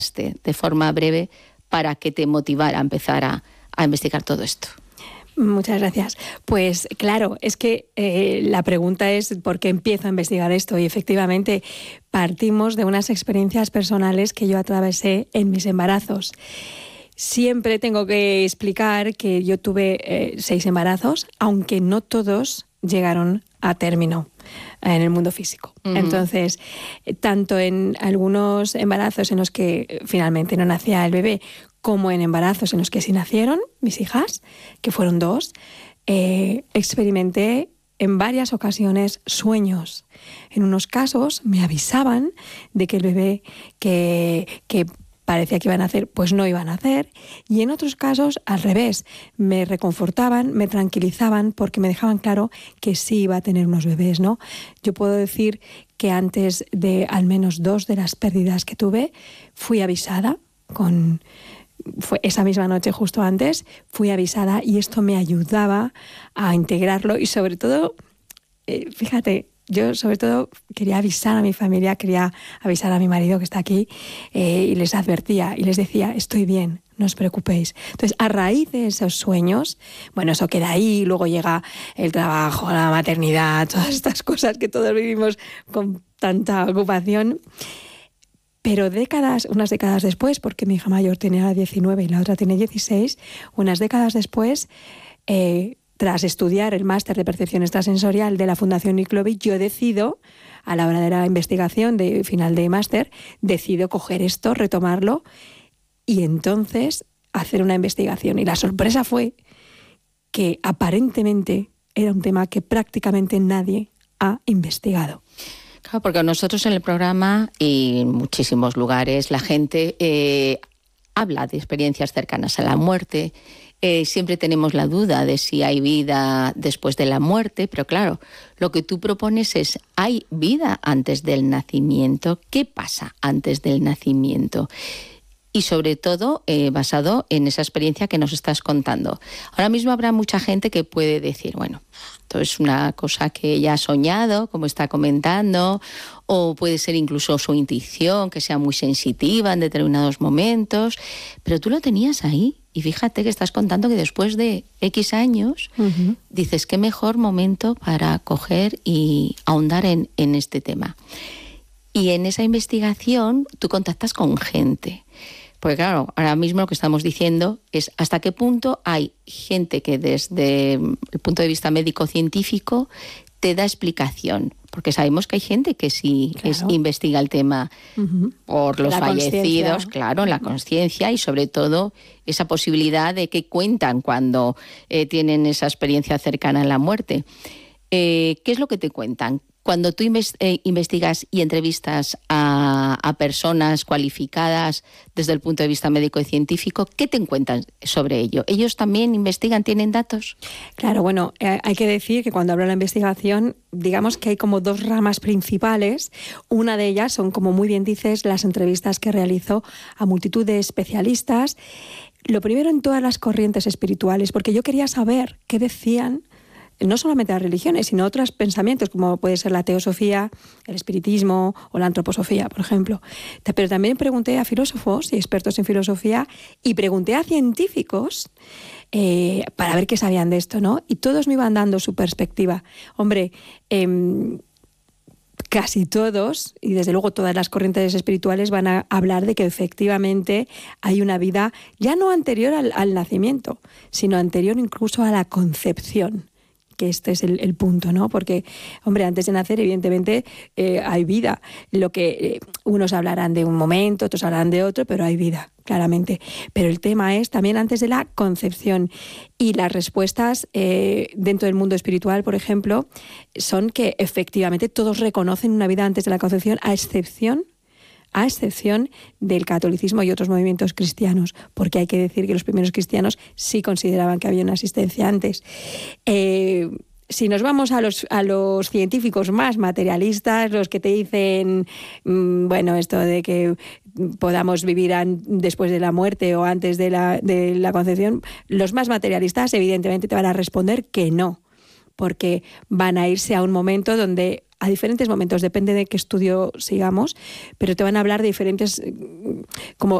de forma breve para que te motivara a empezar a investigar todo esto? Muchas gracias. Pues claro, es que la pregunta es ¿por qué empiezo a investigar esto? Y efectivamente partimos de unas experiencias personales que yo atravesé en mis embarazos. Siempre tengo que explicar que yo tuve 6 embarazos, aunque no todos llegaron a término en el mundo físico. Uh-huh. Entonces, tanto en algunos embarazos en los que finalmente no nacía el bebé, como en embarazos en los que sí nacieron mis hijas, que fueron 2, experimenté en varias ocasiones sueños. En unos casos me avisaban de que el bebé que parecía que iba a nacer, pues no iba a nacer, y en otros casos al revés, me reconfortaban, me tranquilizaban porque me dejaban claro que sí iba a tener unos bebés, ¿no? Yo puedo decir que antes de al menos 2 de las pérdidas que tuve, fui avisada fue esa misma noche justo antes, fui avisada y esto me ayudaba a integrarlo y sobre todo, fíjate, yo sobre todo quería avisar a mi familia, quería avisar a mi marido que está aquí y les advertía y les decía, estoy bien, no os preocupéis. Entonces, a raíz de esos sueños, bueno, eso queda ahí, luego llega el trabajo, la maternidad, todas estas cosas que todos vivimos con tanta ocupación. Pero unas décadas después, porque mi hija mayor tenía 19 y la otra tiene 16, unas décadas después, tras estudiar el máster de percepción extrasensorial de la Fundación Niclovi, yo decido, a la hora de la investigación de final de máster, decido coger esto, retomarlo y entonces hacer una investigación. Y la sorpresa fue que aparentemente era un tema que prácticamente nadie ha investigado. Claro, porque nosotros en el programa y en muchísimos lugares la gente habla de experiencias cercanas a la muerte. Siempre tenemos la duda de si hay vida después de la muerte, pero claro, lo que tú propones es, ¿hay vida antes del nacimiento? ¿Qué pasa antes del nacimiento? Y sobre todo basado en esa experiencia que nos estás contando. Ahora mismo habrá mucha gente que puede decir, bueno, esto es una cosa que ella ha soñado, como está comentando, o puede ser incluso su intuición, que sea muy sensitiva en determinados momentos, pero tú lo tenías ahí. Y fíjate que estás contando que después de X años, uh-huh, dices, qué mejor momento para coger y ahondar en este tema. Y en esa investigación tú contactas con gente. Porque claro, ahora mismo lo que estamos diciendo es hasta qué punto hay gente que desde el punto de vista médico-científico te da explicación. Porque sabemos que hay gente que sí, claro, investiga el tema, uh-huh, por los fallecidos, claro, la conciencia y sobre todo esa posibilidad de que cuentan cuando tienen esa experiencia cercana a la muerte. ¿Qué es lo que te cuentan? Cuando tú investigas y entrevistas a personas cualificadas desde el punto de vista médico y científico, ¿qué te cuentan sobre ello? ¿Ellos también investigan, tienen datos? Claro, bueno, hay que decir que cuando hablo de la investigación, digamos que hay como 2 ramas principales. Una de ellas son, como muy bien dices, las entrevistas que realizo a multitud de especialistas. Lo primero en todas las corrientes espirituales, porque yo quería saber qué decían no solamente las religiones, sino otros pensamientos, como puede ser la teosofía, el espiritismo o la antroposofía, por ejemplo. Pero también pregunté a filósofos y expertos en filosofía y pregunté a científicos para ver qué sabían de esto, ¿no? Y todos me iban dando su perspectiva. Hombre, casi todos, y desde luego todas las corrientes espirituales, van a hablar de que efectivamente hay una vida ya no anterior al nacimiento, sino anterior incluso a la concepción. Que este es el punto, ¿no? Porque, hombre, antes de nacer, evidentemente, hay vida. Lo que unos hablarán de un momento, otros hablarán de otro, pero hay vida, claramente. Pero el tema es también antes de la concepción. Y las respuestas dentro del mundo espiritual, por ejemplo, son que efectivamente todos reconocen una vida antes de la concepción, a excepción del catolicismo y otros movimientos cristianos, porque hay que decir que los primeros cristianos sí consideraban que había una existencia antes. Si nos vamos a los científicos más materialistas, los que te dicen, bueno, esto de que podamos vivir después de la muerte o antes de la concepción, los más materialistas evidentemente te van a responder que no. porque van a irse a un momento donde, a diferentes momentos, depende de qué estudio sigamos, pero te van a hablar de diferentes como